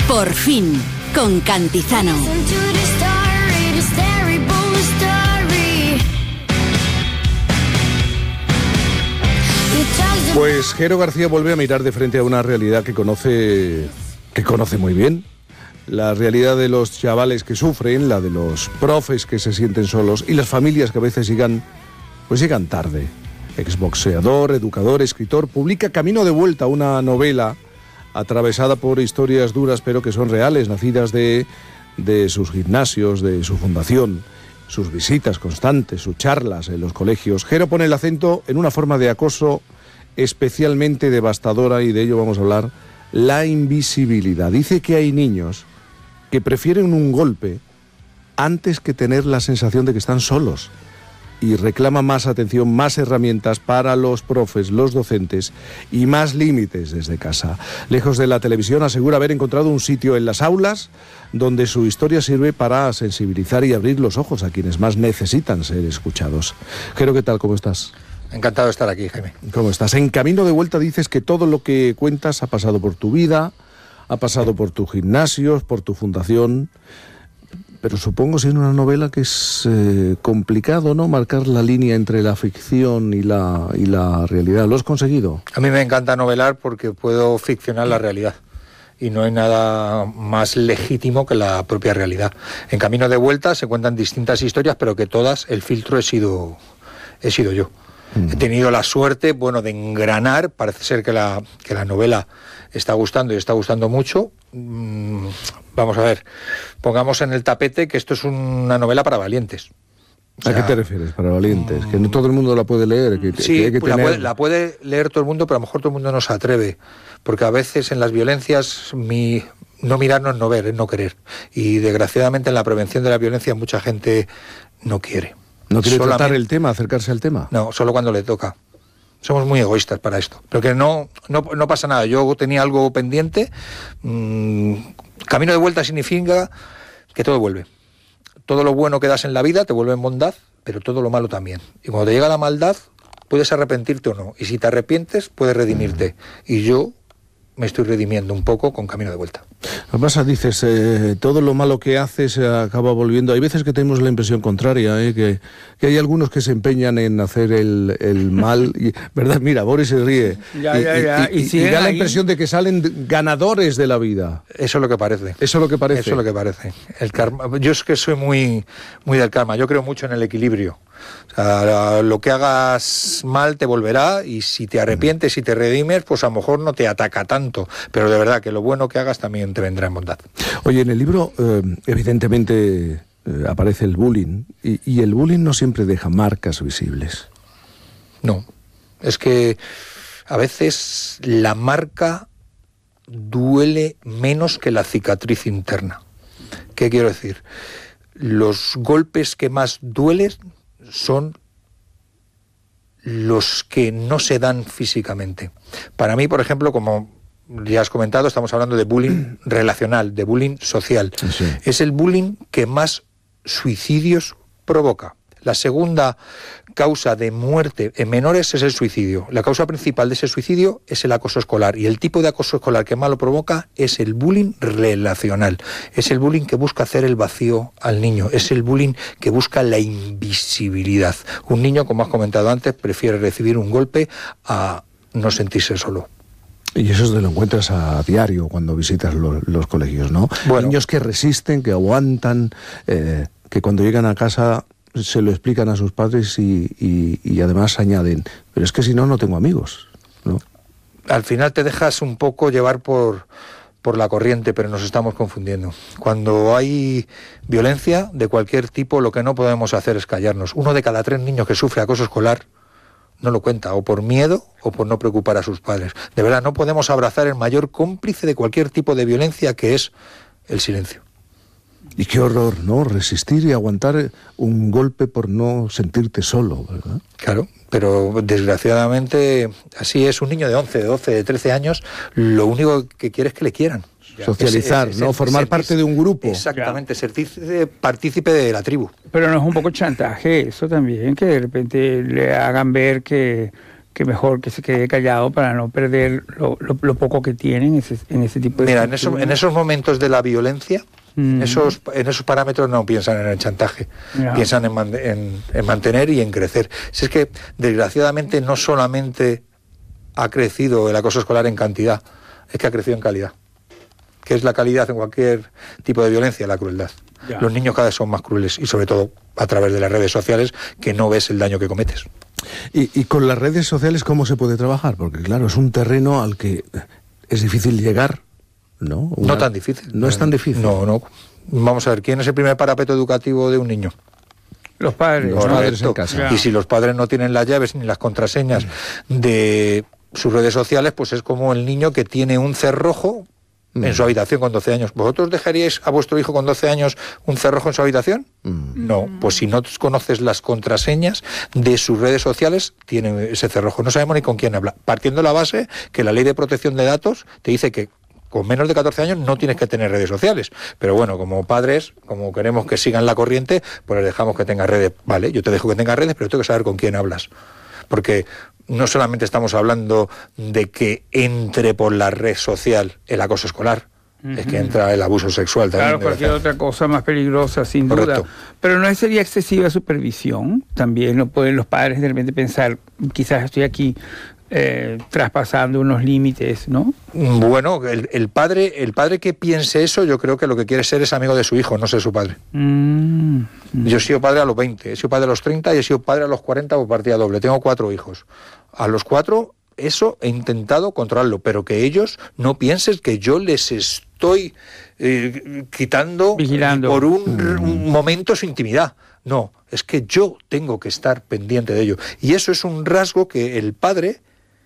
Por fin, con Cantizano. Pues Jero García vuelve a mirar de frente a una realidad que conoce muy bien. La realidad de los chavales que sufren, la de los profes que se sienten solos y las familias que a veces llegan tarde. Exboxeador, educador, escritor, publica Camino de Vuelta, una novela atravesada por historias duras pero que son reales, nacidas de sus gimnasios, de su fundación, sus visitas constantes, sus charlas en los colegios. Jero pone el acento en una forma de acoso especialmente devastadora, y de ello vamos a hablar: la invisibilidad. Dice que hay niños que prefieren un golpe antes que tener la sensación de que están solos, y reclama más atención, más herramientas para los profes, los docentes, y más límites desde casa. Lejos de la televisión, asegura haber encontrado un sitio en las aulas donde su historia sirve para sensibilizar y abrir los ojos a quienes más necesitan ser escuchados. Jero, ¿qué tal? ¿Cómo estás? Encantado de estar aquí, Jaime. ¿Cómo estás? En Camino de Vuelta dices que todo lo que cuentas ha pasado por tu vida, ha pasado por tus gimnasios, por tu fundación, pero supongo, siendo una novela, que es complicado, ¿no?, marcar la línea entre la ficción y la realidad. ¿Lo has conseguido? A mí me encanta novelar porque puedo ficcionar la realidad, y no hay nada más legítimo que la propia realidad. En Camino de Vuelta se cuentan distintas historias, pero que todas, el filtro he sido yo. He tenido la suerte, de engranar. Parece ser que la novela está gustando, y está gustando mucho. Vamos a ver, pongamos en el tapete que esto es una novela para valientes. ¿A qué te refieres, para valientes? Que no todo el mundo la puede leer. Sí, la puede leer todo el mundo, pero a lo mejor todo el mundo no se atreve. Porque a veces en las violencias no mirar no es no ver, es no querer. Y desgraciadamente en la prevención de la violencia mucha gente no quiere. ¿No quiere tratar el tema, acercarse al tema? No, solo cuando le toca. Somos muy egoístas para esto. Pero que no pasa nada. Yo tenía algo pendiente. Camino de Vuelta significa que todo vuelve. Todo lo bueno que das en la vida te vuelve en bondad, pero todo lo malo también. Y cuando te llega la maldad, puedes arrepentirte o no. Y si te arrepientes, puedes redimirte. Y yo me estoy redimiendo un poco con Camino de Vuelta. Lo que pasa, dices, todo lo malo que haces acaba volviendo. Hay veces que tenemos la impresión contraria, que hay algunos que se empeñan en hacer el mal, ¿verdad? Mira, Boris se ríe. Y da la impresión de que salen ganadores de la vida. Eso es lo que parece. Eso es lo que parece. Eso es lo que parece. El karma. Yo es que soy muy del karma. Yo creo mucho en el equilibrio. O sea, lo que hagas mal te volverá, y si te arrepientes y te redimes, pues a lo mejor no te ataca tanto, pero de verdad que lo bueno que hagas también te vendrá en bondad. Oye, en el libro evidentemente aparece el bullying, y el bullying no siempre deja marcas visibles. No, es que a veces la marca duele menos que la cicatriz interna. ¿Qué quiero decir? Los golpes que más duelen son los que no se dan físicamente. Para mí, por ejemplo, como ya has comentado, estamos hablando de bullying relacional, de bullying social. Sí. Es el bullying que más suicidios provoca. La segunda causa de muerte en menores es el suicidio. La causa principal de ese suicidio es el acoso escolar. Y el tipo de acoso escolar que más lo provoca es el bullying relacional. Es el bullying que busca hacer el vacío al niño. Es el bullying que busca la invisibilidad. Un niño, como has comentado antes, prefiere recibir un golpe a no sentirse solo. Y eso te lo encuentras a diario cuando visitas los colegios, ¿no? Bueno, niños que resisten, que aguantan, que cuando llegan a casa se lo explican a sus padres y además añaden, pero es que si no tengo amigos, ¿no? Al final te dejas un poco llevar por la corriente, pero nos estamos confundiendo. Cuando hay violencia de cualquier tipo, lo que no podemos hacer es callarnos. 1 de cada 3 niños que sufre acoso escolar no lo cuenta, o por miedo o por no preocupar a sus padres. De verdad, no podemos abrazar el mayor cómplice de cualquier tipo de violencia, que es el silencio. Y qué horror, ¿no? Resistir y aguantar un golpe por no sentirte solo, ¿verdad? Claro, pero desgraciadamente así es. Un niño de 11, de 12, de 13 años, lo único que quiere es que le quieran. Socializar, ¿no? Formar parte de un grupo. Exactamente, sentirse partícipe de la tribu. Pero no es un poco chantaje eso también, que de repente le hagan ver que que mejor que se quede callado para no perder lo poco que tiene en ese tipo de... Mira, en esos momentos de la violencia, en esos parámetros no piensan en el chantaje, piensan en mantener y en crecer. Si es que, desgraciadamente, no solamente ha crecido el acoso escolar en cantidad, es que ha crecido en calidad. ¿Qué es la calidad en cualquier tipo de violencia? La crueldad. Ya. Los niños cada vez son más crueles y sobre todo a través de las redes sociales, que no ves el daño que cometes. Y con las redes sociales, ¿cómo se puede trabajar? Porque claro, es un terreno al que es difícil llegar, ¿no? No tan difícil. No es tan difícil. No. Vamos a ver, ¿quién es el primer parapeto educativo de un niño? Los padres. Los padres en casa. Y si los padres no tienen las llaves ni las contraseñas de sus redes sociales, pues es como el niño que tiene un cerrojo en su habitación con 12 años. ¿Vosotros dejaríais a vuestro hijo con 12 años un cerrojo en su habitación? No, pues si no conoces las contraseñas de sus redes sociales, tiene ese cerrojo. No sabemos ni con quién habla. Partiendo de la base que la ley de protección de datos te dice que con menos de 14 años no tienes que tener redes sociales. Pero bueno, como padres, como queremos que sigan la corriente, pues les dejamos que tenga redes. Vale, yo te dejo que tenga redes, pero tengo que saber con quién hablas. Porque no solamente estamos hablando de que entre por la red social el acoso escolar, es que entra el abuso sexual también. Claro, cualquier otra cosa más peligrosa, sin duda. Pero no sería excesiva supervisión. También no pueden los padres de repente pensar, quizás estoy aquí traspasando unos límites, ¿no? Bueno, el padre que piense eso, yo creo que lo que quiere ser es amigo de su hijo, no ser su padre. Yo he sido padre a los 20, he sido padre a los 30 y he sido padre a los 40 por partida doble. Tengo 4 hijos. A los 4, eso he intentado controlarlo, pero que ellos no piensen que yo les estoy quitando, vigilando por un momento su intimidad. No, es que yo tengo que estar pendiente de ello. Y eso es un rasgo que el padre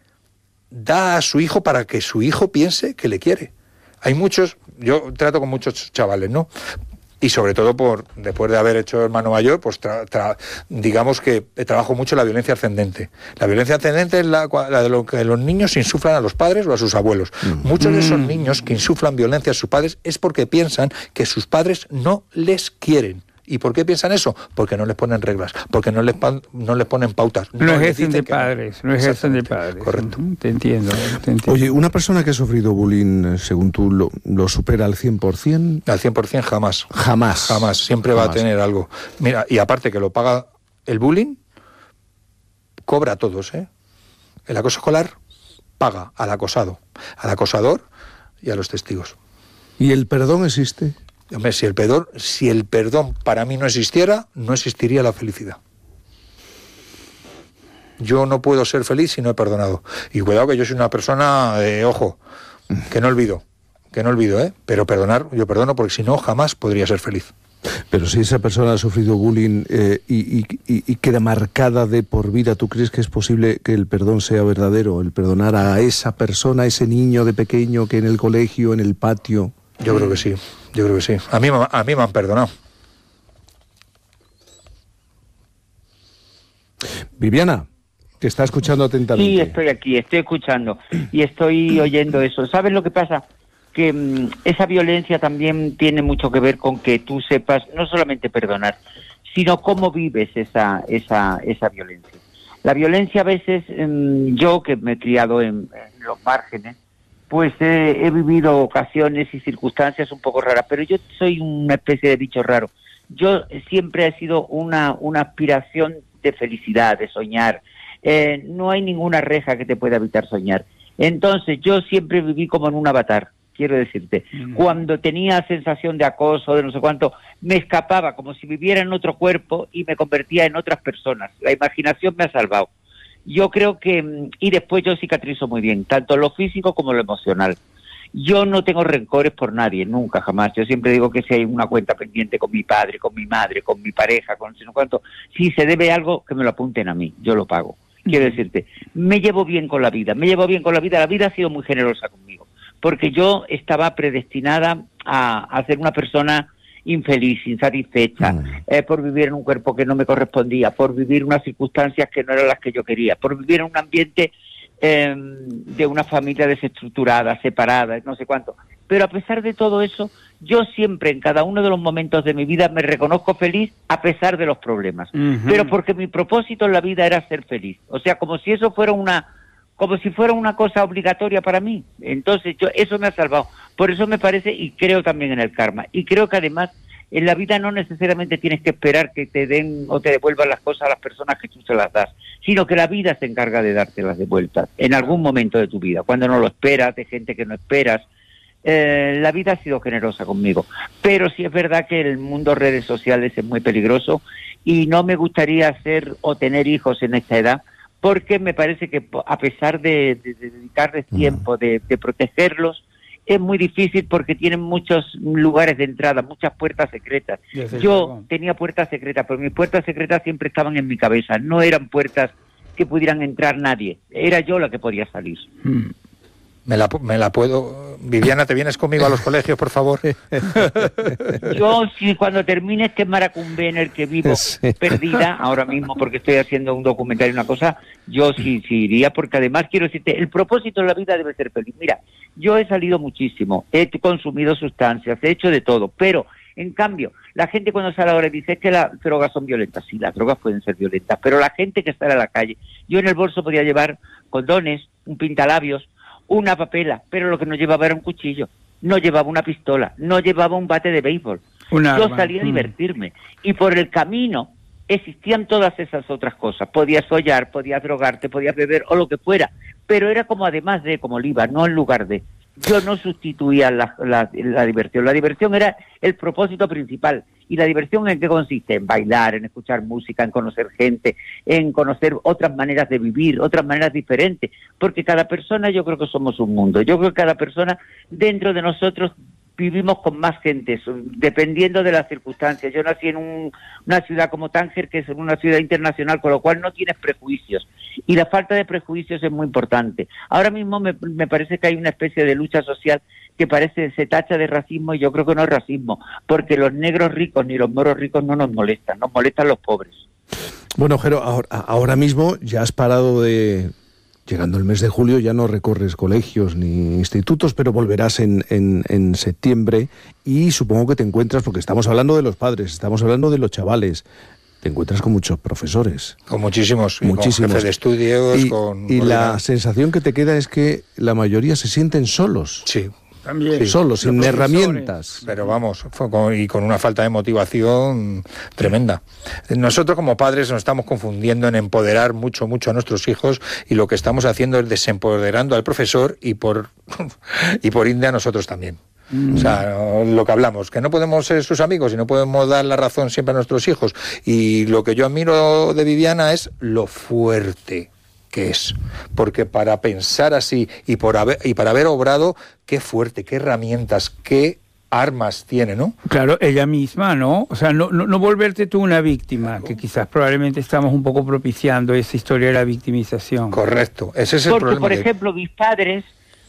da a su hijo para que su hijo piense que le quiere. Hay muchos, yo trato con muchos chavales, ¿no? Y sobre todo después de haber hecho hermano mayor, pues digamos que trabajo mucho la violencia ascendente. La violencia ascendente es la de lo que los niños insuflan a los padres o a sus abuelos. Muchos de esos niños que insuflan violencia a sus padres es porque piensan que sus padres no les quieren. ¿Y por qué piensan eso? Porque no les ponen reglas, porque no les ponen pautas. No ejercen de padres, no ejercen de padres. Correcto. Te entiendo. Oye, ¿una persona que ha sufrido bullying, según tú, lo supera al 100%? Al 100% jamás. Jamás. Siempre va a tener algo. Mira, y aparte que lo paga el bullying, cobra a todos, ¿eh? El acoso escolar paga al acosado, al acosador y a los testigos. ¿Y el perdón existe? Hombre, si el perdón para mí no existiera, no existiría la felicidad. Yo no puedo ser feliz si no he perdonado. Y cuidado que yo soy una persona, que no olvido, pero yo perdono porque si no, jamás podría ser feliz. Pero si esa persona ha sufrido bullying y queda marcada de por vida, ¿tú crees que es posible que el perdón sea verdadero? El perdonar a esa persona, a ese niño de pequeño que en el colegio, en el patio... Yo creo que sí. A mí me han perdonado. Viviana, que está escuchando atentamente. Sí, estoy aquí, estoy escuchando y estoy oyendo eso. ¿Sabes lo que pasa? Que esa violencia también tiene mucho que ver con que tú sepas no solamente perdonar, sino cómo vives esa violencia. La violencia a veces, yo que me he criado en los márgenes, pues he vivido ocasiones y circunstancias un poco raras, pero yo soy una especie de bicho raro. Yo siempre he sido una aspiración de felicidad, de soñar. No hay ninguna reja que te pueda evitar soñar. Entonces yo siempre viví como en un avatar, quiero decirte. Cuando tenía sensación de acoso, de no sé cuánto, me escapaba como si viviera en otro cuerpo y me convertía en otras personas. La imaginación me ha salvado. Yo creo que, y después yo cicatrizo muy bien, tanto lo físico como lo emocional. Yo no tengo rencores por nadie, nunca, jamás. Yo siempre digo que si hay una cuenta pendiente con mi padre, con mi madre, con mi pareja, con no sé cuánto, si se debe algo, que me lo apunten a mí, yo lo pago. Quiero decirte, me llevo bien con la vida, la vida ha sido muy generosa conmigo, porque yo estaba predestinada a ser una persona infeliz, insatisfecha, por vivir en un cuerpo que no me correspondía, por vivir unas circunstancias que no eran las que yo quería, por vivir en un ambiente de una familia desestructurada, separada, no sé cuánto. Pero a pesar de todo eso, yo siempre, en cada uno de los momentos de mi vida, me reconozco feliz a pesar de los problemas. Pero porque mi propósito en la vida era ser feliz. O sea, como si fuera una cosa obligatoria para mí. Entonces, eso me ha salvado. Por eso me parece, y creo también en el karma. Y creo que además, en la vida no necesariamente tienes que esperar que te den o te devuelvan las cosas a las personas que tú se las das, sino que la vida se encarga de dártelas de vuelta en algún momento de tu vida, cuando no lo esperas, de gente que no esperas. La vida ha sido generosa conmigo, pero sí es verdad que el mundo redes sociales es muy peligroso y no me gustaría hacer o tener hijos en esta edad, porque me parece que a pesar de dedicarles tiempo, de protegerlos, es muy difícil porque tienen muchos lugares de entrada, muchas puertas secretas. Yo tenía puertas secretas, pero mis puertas secretas siempre estaban en mi cabeza, no eran puertas que pudieran entrar nadie, era yo la que podía salir. Me la puedo... Viviana, ¿te vienes conmigo a los colegios, por favor? Yo, si cuando termine este Maracumbé en el que vivo, perdida, ahora mismo porque estoy haciendo un documental y una cosa, yo sí iría, porque además quiero decirte, el propósito de la vida debe ser feliz. Mira, yo he salido muchísimo, he consumido sustancias, he hecho de todo, pero, en cambio, la gente cuando sale ahora dice que las drogas son violentas. Sí, las drogas pueden ser violentas, pero la gente que sale a la calle, yo en el bolso podía llevar condones, un pintalabios, una papela, pero lo que no llevaba era un cuchillo, no llevaba una pistola, no llevaba un bate de béisbol. Yo salía a divertirme y por el camino existían todas esas otras cosas. Podías follar, podías drogarte, podías beber o lo que fuera, pero era como además de, como el IVA, no en lugar de. Yo no sustituía la diversión. La diversión era el propósito principal. ¿Y la diversión en qué consiste? En bailar, en escuchar música, en conocer gente, en conocer otras maneras de vivir, otras maneras diferentes. Porque cada persona, yo creo que somos un mundo. Yo creo que cada persona dentro de nosotros vivimos con más gente, dependiendo de las circunstancias. Yo nací en una ciudad como Tánger, que es una ciudad internacional, con lo cual no tienes prejuicios. Y la falta de prejuicios es muy importante. Ahora mismo me parece que hay una especie de lucha social que se tacha de racismo, y yo creo que no es racismo, porque los negros ricos ni los moros ricos no nos molestan los pobres. Bueno, Jero, ahora mismo ya has parado de... Llegando el mes de julio ya no recorres colegios ni institutos, pero volverás en septiembre y supongo que te encuentras, porque estamos hablando de los padres, estamos hablando de los chavales, te encuentras con muchos profesores. Con muchísimos. Con jefes de estudios. Y la sensación que te queda es que la mayoría se sienten solos. Sí. También. Solos, sin herramientas. Pero vamos, y con una falta de motivación tremenda. Nosotros como padres nos estamos confundiendo en empoderar mucho a nuestros hijos, y lo que estamos haciendo es desempoderando al profesor y por ende a nosotros también. O sea, lo que hablamos, que no podemos ser sus amigos y no podemos dar la razón siempre a nuestros hijos. Y lo que yo admiro de Viviana es lo fuerte que es, porque para pensar así y para haber obrado, qué fuerte, qué herramientas, qué armas tiene, ¿no? Claro, ella misma, ¿no? O sea, no volverte tú una víctima, que quizás probablemente estamos un poco propiciando esa historia de la victimización. Correcto, ese es el problema. Porque, por ejemplo, mis padres,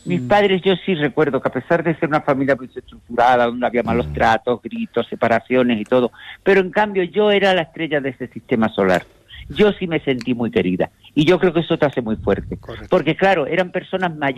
yo sí recuerdo que a pesar de ser una familia muy estructurada, donde había malos tratos, gritos, separaciones y todo, pero en cambio yo era la estrella de ese sistema solar. Yo sí me sentí muy querida. Y yo creo que eso te hace muy fuerte. Correcto. Porque, claro, eran personas mayores.